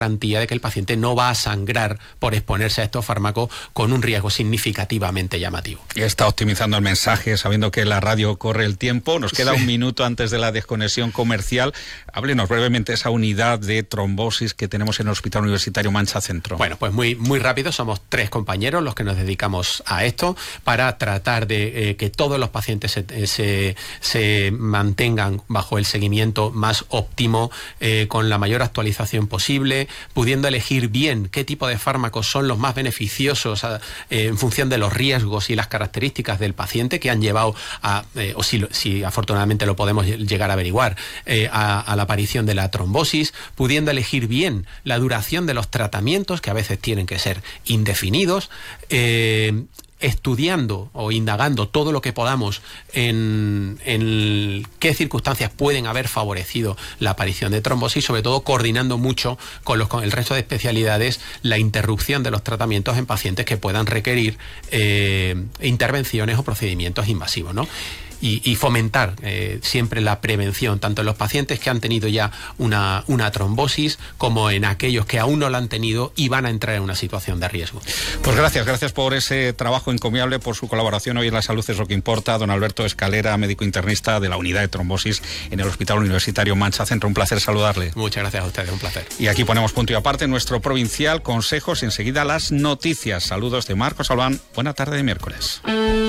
garantía de que el paciente no va a sangrar por exponerse a estos fármacos con un riesgo significativamente llamativo. Y está optimizando el mensaje, sabiendo que la radio corre el tiempo. Nos queda un minuto antes de la desconexión comercial. Háblenos brevemente de esa unidad de trombosis que tenemos en el Hospital Universitario Mancha Centro. Bueno, pues muy rápido, somos 3 compañeros los que nos dedicamos a esto para tratar de que todos los pacientes se mantengan bajo el seguimiento más óptimo, con la mayor actualización posible, pudiendo elegir bien qué tipo de fármacos son los más beneficiosos en función de los riesgos y las características del paciente que han llevado a, o si afortunadamente lo podemos llegar a averiguar, a la aparición de la trombosis, pudiendo elegir bien la duración de los tratamientos, que a veces tienen que ser indefinidos, estudiando o indagando todo lo que podamos en qué circunstancias pueden haber favorecido la aparición de trombosis, sobre todo coordinando mucho con el resto de especialidades la interrupción de los tratamientos en pacientes que puedan requerir intervenciones o procedimientos invasivos, ¿no? Y fomentar siempre la prevención, tanto en los pacientes que han tenido ya una trombosis como en aquellos que aún no la han tenido y van a entrar en una situación de riesgo. Pues gracias por ese trabajo encomiable, por su colaboración hoy en La Salud es lo que importa. Don Alberto Escalera, médico internista de la unidad de trombosis en el Hospital Universitario Mancha Centro. Un placer saludarle. Muchas gracias a ustedes, un placer. Y aquí ponemos punto y aparte nuestro provincial, consejos y enseguida las noticias. Saludos de Marcos Albán. Buena tarde de miércoles.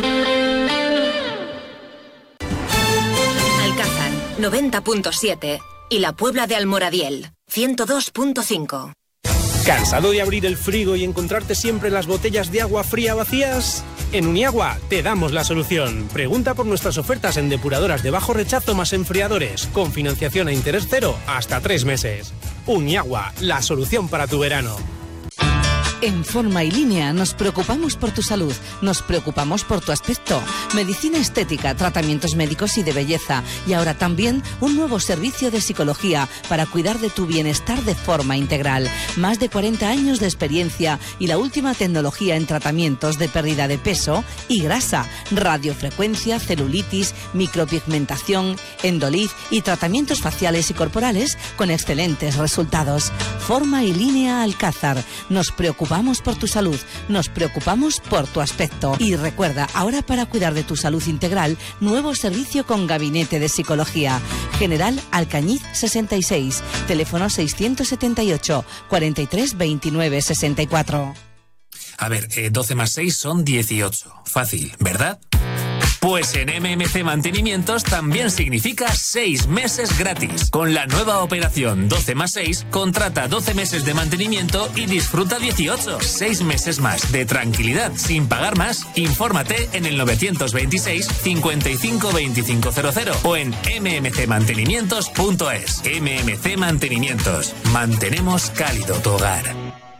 90.7 y la Puebla de Almoradiel 102.5. ¿Cansado de abrir el frigo y encontrarte siempre las botellas de agua fría vacías? En Uniagua te damos la solución. Pregunta por nuestras ofertas en depuradoras de bajo rechazo más enfriadores, con financiación a interés cero hasta 3 meses. Uniagua, la solución para tu verano. En Forma y Línea nos preocupamos por tu salud, nos preocupamos por tu aspecto. Medicina estética, tratamientos médicos y de belleza. Y ahora también un nuevo servicio de psicología para cuidar de tu bienestar de forma integral. Más de 40 años de experiencia y la última tecnología en tratamientos de pérdida de peso y grasa, radiofrecuencia, celulitis, micropigmentación, endoliz y tratamientos faciales y corporales con excelentes resultados. Forma y Línea Alcázar. Nos preocupamos por tu salud, nos preocupamos por tu aspecto. Y recuerda, ahora para cuidar de tu salud integral, nuevo servicio con gabinete de psicología. General Alcañiz 66, teléfono 678 43 29 64. A ver, 12 más 6 son 18. Fácil, ¿verdad? Pues en MMC Mantenimientos también significa 6 meses gratis. Con la nueva operación 12 más 6, contrata 12 meses de mantenimiento y disfruta 18. 6 meses más de tranquilidad sin pagar más. Infórmate en el 926 55 2500 o en mmcmantenimientos.es. MMC Mantenimientos. Mantenemos cálido tu hogar.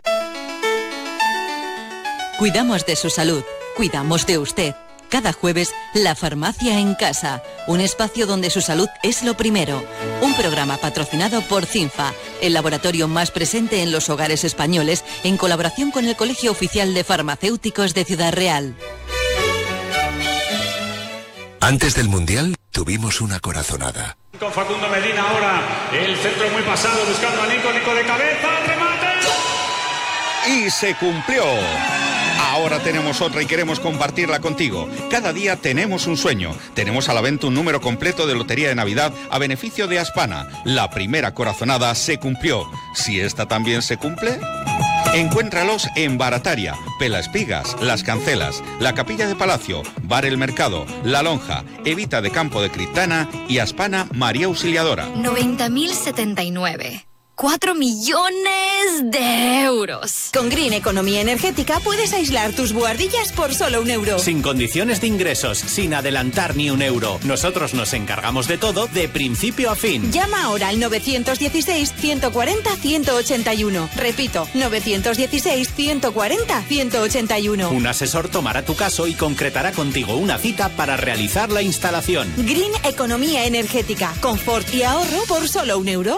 Cuidamos de su salud, cuidamos de usted. Cada jueves, La Farmacia en Casa, un espacio donde su salud es lo primero. Un programa patrocinado por CINFA, el laboratorio más presente en los hogares españoles, en colaboración con el Colegio Oficial de Farmacéuticos de Ciudad Real. Antes del Mundial, tuvimos una corazonada. Con Facundo Medina ahora, el centro muy pasado, buscando a Nico de cabeza, remate. Y se cumplió. Ahora tenemos otra y queremos compartirla contigo. Cada día tenemos un sueño. Tenemos a la venta un número completo de Lotería de Navidad a beneficio de Aspana. La primera corazonada se cumplió. Si esta también se cumple, encuéntralos en Barataria, Pelaespigas, Las Cancelas, La Capilla de Palacio, Bar El Mercado, La Lonja, Evita de Campo de Criptana y Aspana María Auxiliadora. 90.079. 4 millones de euros. Con Green Economía Energética puedes aislar tus buhardillas por solo €1. Sin condiciones de ingresos, sin adelantar ni €1. Nosotros nos encargamos de todo de principio a fin. Llama ahora al 916-140-181. Repito, 916-140-181. Un asesor tomará tu caso y concretará contigo una cita para realizar la instalación. Green Economía Energética. Confort y ahorro por solo €1.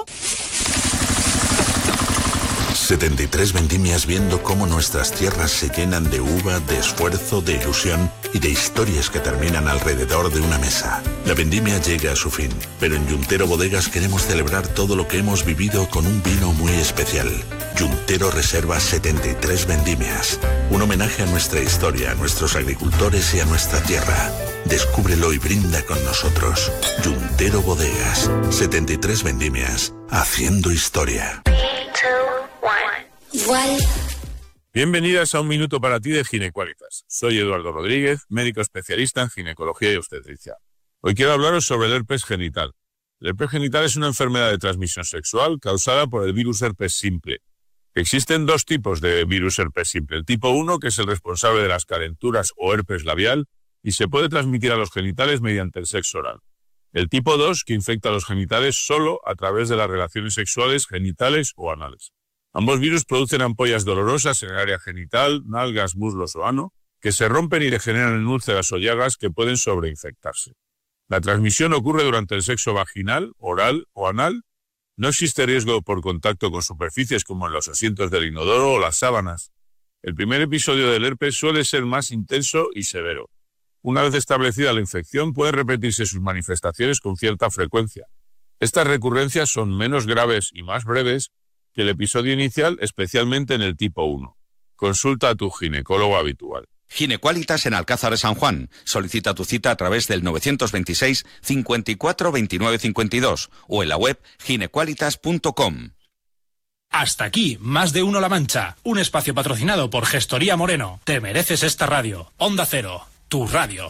73 vendimias viendo cómo nuestras tierras se llenan de uva, de esfuerzo, de ilusión y de historias que terminan alrededor de una mesa. La vendimia llega a su fin, pero en Yuntero Bodegas queremos celebrar todo lo que hemos vivido con un vino muy especial. Juntero reserva 73 vendimias. Un homenaje a nuestra historia, a nuestros agricultores y a nuestra tierra. Descúbrelo y brinda con nosotros. Juntero Bodegas. 73 vendimias. Haciendo historia. 3, 2, 1. Bienvenidas a Un Minuto para Ti de Ginequalitas. Soy Eduardo Rodríguez, médico especialista en ginecología y obstetricia. Hoy quiero hablaros sobre el herpes genital. El herpes genital es una enfermedad de transmisión sexual causada por el virus herpes simple. Existen dos tipos de virus herpes simple. El tipo 1, que es el responsable de las calenturas o herpes labial, y se puede transmitir a los genitales mediante el sexo oral. El tipo 2, que infecta a los genitales solo a través de las relaciones sexuales genitales o anales. Ambos virus producen ampollas dolorosas en el área genital, nalgas, muslos o ano, que se rompen y degeneran en úlceras o llagas que pueden sobreinfectarse. La transmisión ocurre durante el sexo vaginal, oral o anal. No existe riesgo por contacto con superficies como en los asientos del inodoro o las sábanas. El primer episodio del herpes suele ser más intenso y severo. Una vez establecida la infección, pueden repetirse sus manifestaciones con cierta frecuencia. Estas recurrencias son menos graves y más breves que el episodio inicial, especialmente en el tipo 1. Consulta a tu ginecólogo habitual. Ginequalitas en Alcázar de San Juan. Solicita tu cita a través del 926 54 29 52 o en la web ginequalitas.com. Hasta aquí, Más de Uno La Mancha, un espacio patrocinado por Gestoría Moreno. Te mereces esta radio. Onda Cero, tu radio.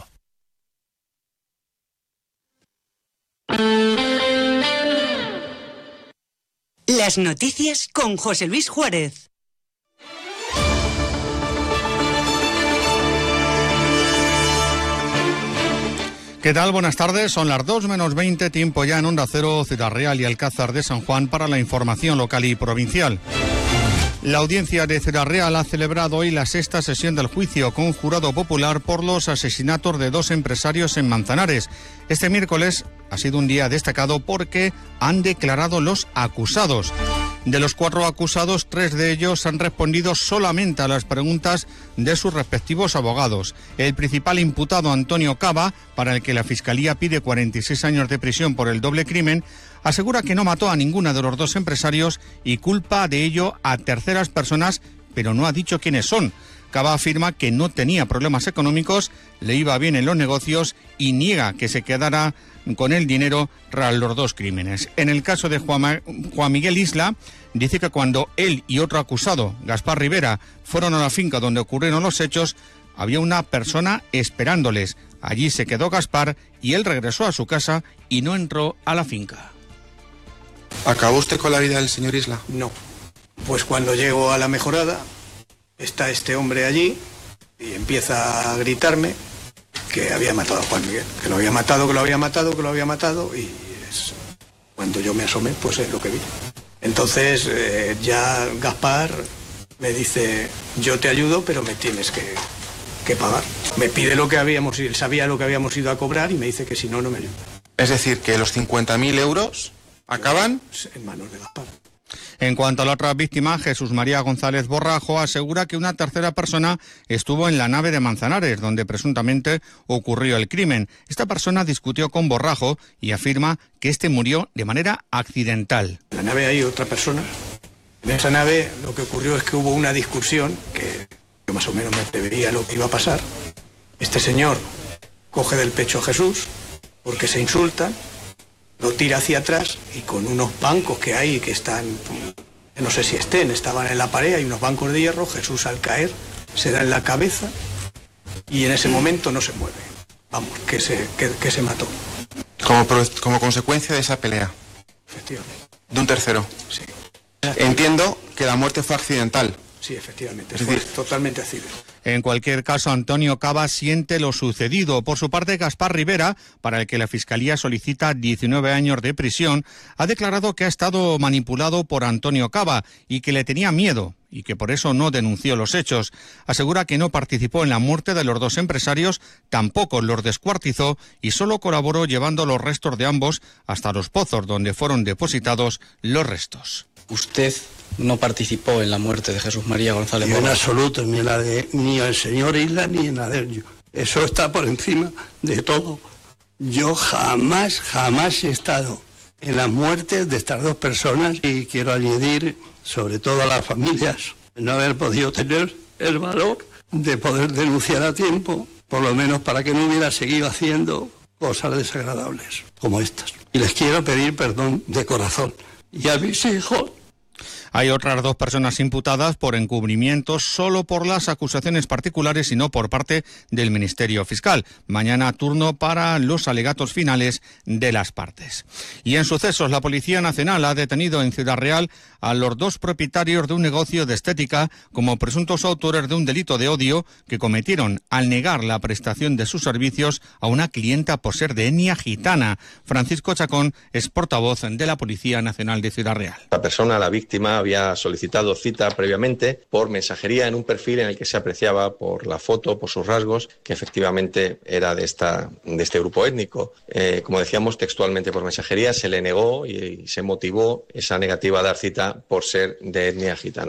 Las noticias con José Luis Juárez. ¿Qué tal? Buenas tardes. Son las 2 menos 20, tiempo ya en Onda Cero, Ciudad Real y Alcázar de San Juan para la información local y provincial. La audiencia de Ciudad Real ha celebrado hoy la sexta sesión del juicio con jurado popular por los asesinatos de 2 empresarios en Manzanares. Este miércoles ha sido un día destacado porque han declarado los acusados. De los 4 acusados, 3 de ellos han respondido solamente a las preguntas de sus respectivos abogados. El principal imputado, Antonio Cava, para el que la Fiscalía pide 46 años de prisión por el doble crimen, asegura que no mató a ninguno de los 2 empresarios y culpa de ello a terceras personas, pero no ha dicho quiénes son. Cava afirma que no tenía problemas económicos, le iba bien en los negocios y niega que se quedara con el dinero tras los 2 crímenes. En el caso de Juan Miguel Isla, dice que cuando él y otro acusado, Gaspar Rivera, fueron a la finca donde ocurrieron los hechos, había una persona esperándoles. Allí se quedó Gaspar y él regresó a su casa y no entró a la finca. ¿Acabó usted con la vida del señor Isla? No. Pues cuando llego a la mejorada, está este hombre allí y empieza a gritarme que había matado a Juan Miguel, que lo había matado, que lo había matado, que lo había matado, y cuando yo me asomé, pues es lo que vi. Entonces ya Gaspar me dice, yo te ayudo, pero me tienes que pagar. Me pide lo que habíamos ido, él sabía lo que habíamos ido a cobrar y me dice que si no, no me ayuda. Es decir, que los 50.000 euros acaban en manos de Gaspar. En cuanto a la otra víctima, Jesús María González Borrajo asegura que una tercera persona estuvo en la nave de Manzanares, donde presuntamente ocurrió el crimen. Esta persona discutió con Borrajo y afirma que este murió de manera accidental. En la nave hay otra persona. En esa nave lo que ocurrió es que hubo una discusión que yo más o menos me preveía lo que iba a pasar. Este señor coge del pecho a Jesús porque se insultan, lo tira hacia atrás y con unos bancos que hay que están, no sé si estaban en la pared, hay unos bancos de hierro, Jesús al caer se da en la cabeza y en ese momento no se mueve. Vamos, que se mató. Como consecuencia de esa pelea. Efectivamente. De un tercero. Sí. Entiendo que la muerte fue accidental. Sí, efectivamente, fue totalmente accidente. En cualquier caso, Antonio Cava siente lo sucedido. Por su parte, Gaspar Rivera, para el que la Fiscalía solicita 19 años de prisión, ha declarado que ha estado manipulado por Antonio Cava y que le tenía miedo y que por eso no denunció los hechos. Asegura que no participó en la muerte de los 2 empresarios, tampoco los descuartizó y solo colaboró llevando los restos de ambos hasta los pozos donde fueron depositados los restos. Usted no participó en la muerte de Jesús María González Borrajo. En absoluto, ni el señor Isla ni en la de ellos. Eso está por encima de todo. Yo jamás he estado en las muertes de estas dos personas y quiero añadir, sobre todo a las familias, no haber podido tener el valor de poder denunciar a tiempo, por lo menos para que no hubiera seguido haciendo cosas desagradables como estas. Y les quiero pedir perdón de corazón. Y a mis hijos. Hay otras dos personas imputadas por encubrimiento solo por las acusaciones particulares y no por parte del Ministerio Fiscal. Mañana turno para los alegatos finales de las partes. Y en sucesos, la Policía Nacional ha detenido en Ciudad Real a los dos propietarios de un negocio de estética como presuntos autores de un delito de odio que cometieron al negar la prestación de sus servicios a una clienta por ser de etnia gitana. Francisco Chacón es portavoz de la Policía Nacional de Ciudad Real. La persona, la víctima, había solicitado cita previamente por mensajería en un perfil en el que se apreciaba por la foto, por sus rasgos, que efectivamente era de este grupo étnico. Como decíamos, textualmente por mensajería se le negó y se motivó esa negativa a dar cita por ser de etnia gitana.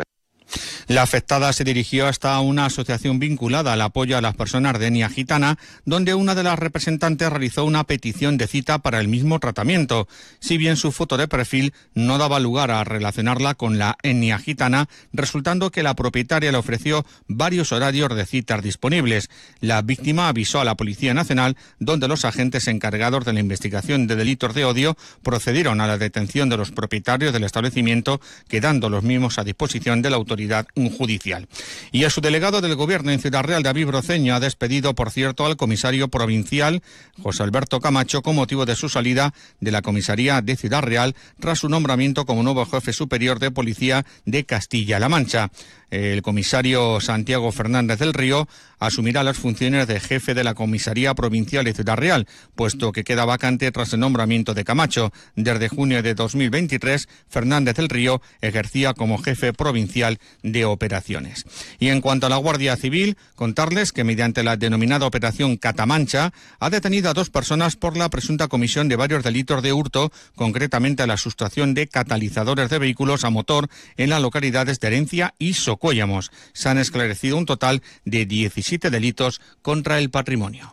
La afectada se dirigió hasta una asociación vinculada al apoyo a las personas de etnia gitana, donde una de las representantes realizó una petición de cita para el mismo tratamiento. Si bien su foto de perfil no daba lugar a relacionarla con la etnia gitana, resultando que la propietaria le ofreció varios horarios de citas disponibles. La víctima avisó a la Policía Nacional, donde los agentes encargados de la investigación de delitos de odio procedieron a la detención de los propietarios del establecimiento, quedando los mismos a disposición de la autoridad judicial. Y el subdelegado del Gobierno en Ciudad Real, David Broceño, ha despedido, por cierto, al comisario provincial José Alberto Camacho con motivo de su salida de la comisaría de Ciudad Real tras su nombramiento como nuevo jefe superior de policía de Castilla-La Mancha. El comisario Santiago Fernández del Río asumirá las funciones de jefe de la comisaría provincial de Ciudad Real, puesto que queda vacante tras el nombramiento de Camacho. Desde junio de 2023, Fernández del Río ejercía como jefe provincial de operaciones. Y en cuanto a la Guardia Civil, contarles que mediante la denominada Operación Catamancha ha detenido a dos personas por la presunta comisión de varios delitos de hurto, concretamente la sustracción de catalizadores de vehículos a motor en las localidades de Herencia y Socuéllamos. Se han esclarecido un total de 17 delitos contra el patrimonio.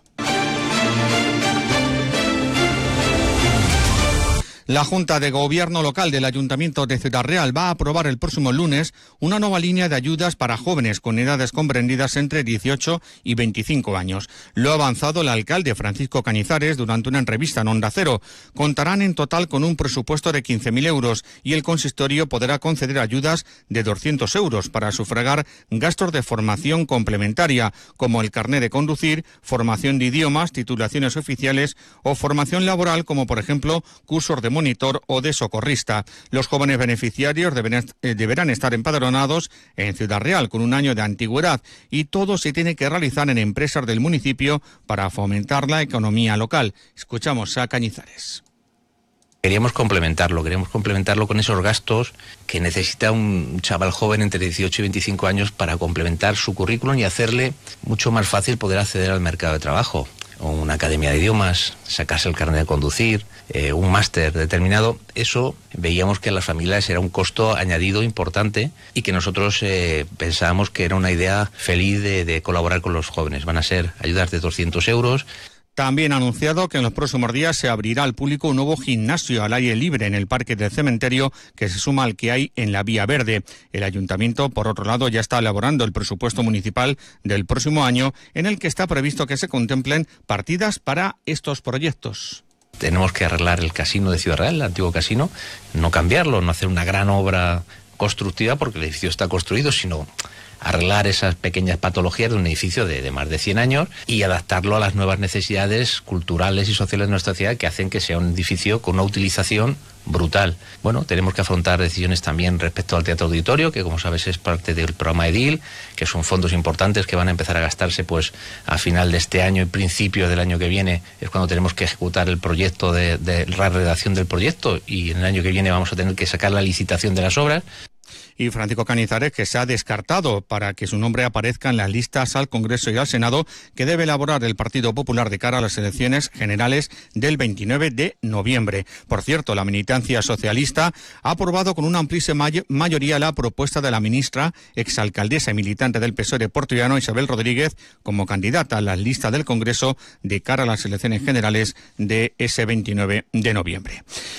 La Junta de Gobierno Local del Ayuntamiento de Ciudad Real va a aprobar el próximo lunes una nueva línea de ayudas para jóvenes con edades comprendidas entre 18 y 25 años. Lo ha avanzado el alcalde Francisco Cañizares durante una entrevista en Onda Cero. Contarán en total con un presupuesto de 15.000 euros y el consistorio podrá conceder ayudas de 200 euros para sufragar gastos de formación complementaria, como el carné de conducir, formación de idiomas, titulaciones oficiales o formación laboral, como por ejemplo cursos de monitor o de socorrista. Los jóvenes beneficiarios deberán estar empadronados en Ciudad Real con un año de antigüedad y todo se tiene que realizar en empresas del municipio para fomentar la economía local. Escuchamos a Cañizares. Queríamos complementarlo con esos gastos que necesita un chaval joven entre 18 y 25 años para complementar su currículum y hacerle mucho más fácil poder acceder al mercado de trabajo. O una academia de idiomas, sacarse el carnet de conducir, un máster determinado. Eso veíamos que a las familias era un costo añadido importante y que nosotros pensábamos que era una idea feliz de colaborar con los jóvenes. Van a ser ayudas de 200 euros. También ha anunciado que en los próximos días se abrirá al público un nuevo gimnasio al aire libre en el Parque del Cementerio que se suma al que hay en la Vía Verde. El Ayuntamiento, por otro lado, ya está elaborando el presupuesto municipal del próximo año en el que está previsto que se contemplen partidas para estos proyectos. Tenemos que arreglar el casino de Ciudad Real, el antiguo casino, no cambiarlo, no hacer una gran obra constructiva porque el edificio está construido, sino arreglar esas pequeñas patologías de un edificio de más de 100 años y adaptarlo a las nuevas necesidades culturales y sociales de nuestra ciudad que hacen que sea un edificio con una utilización brutal. Bueno, tenemos que afrontar decisiones también respecto al teatro auditorio, que como sabes es parte del programa EDIL, que son fondos importantes que van a empezar a gastarse pues a final de este año y principio del año que viene, es cuando tenemos que ejecutar el proyecto de la redacción del proyecto y en el año que viene vamos a tener que sacar la licitación de las obras. Y Francisco Cañizares, que se ha descartado para que su nombre aparezca en las listas al Congreso y al Senado que debe elaborar el Partido Popular de cara a las elecciones generales del 29 de noviembre. Por cierto, la militancia socialista ha aprobado con una amplísima mayoría la propuesta de la ministra, exalcaldesa y militante del PSOE portugués, Isabel Rodríguez, como candidata a la lista del Congreso de cara a las elecciones generales de ese 29 de noviembre.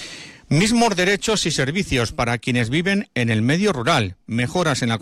Mismos derechos y servicios para quienes viven en el medio rural, mejoras en la